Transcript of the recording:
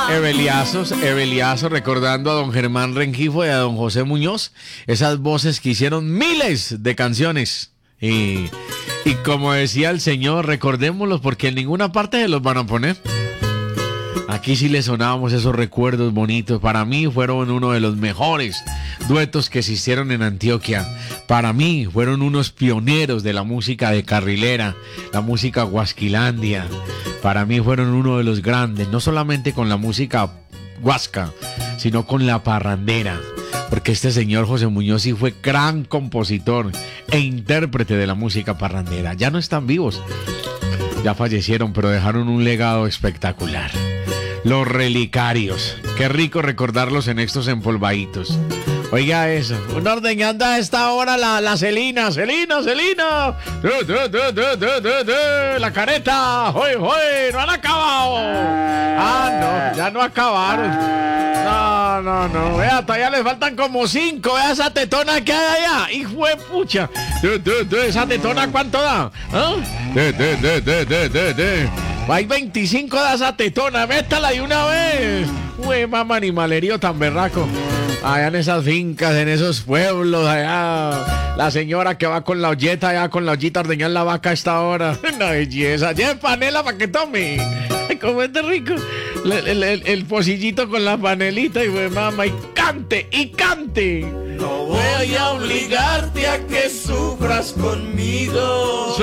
Eveliazos, recordando a don Germán Rengifo y a don José Muñoz, esas voces que hicieron miles de canciones. Y como decía el señor, recordémoslos porque en ninguna parte se los van a poner. Aquí sí le sonábamos esos recuerdos bonitos. Para mí fueron uno de los mejores duetos que existieron en Antioquia. Para mí fueron unos pioneros de la música de carrilera, la música huasquilandia. Para mí fueron uno de los grandes, no solamente con la música huasca, sino con la parrandera. Porque este señor José Muñoz sí fue gran compositor e intérprete de la música parrandera. Ya no están vivos, ya fallecieron, pero dejaron un legado espectacular. Los relicarios, qué rico recordarlos en estos empolvaditos. Oiga eso, una ordeñanda a esta hora la Celina. La careta, hoy, no han acabado. Ah, no, ya no acabaron. No, vea, todavía les faltan como 5. Vea esa tetona que hay allá, hijo de pucha. Esa tetona, ¿cuánto da? ¿Ah? Hay 25 de esa tetona, métala de una vez. Uy, mamá, animalerío tan berraco. Allá en esas fincas, en esos pueblos, allá. La señora que va con la olleta, allá con la ollita a ordeñar la vaca a esta hora. Una belleza. Lleve panela para que tome. Ay, cómo es de rico. El pocillito con la panelita, y güey, mamá, y cante. No voy a obligarte a que sufras conmigo.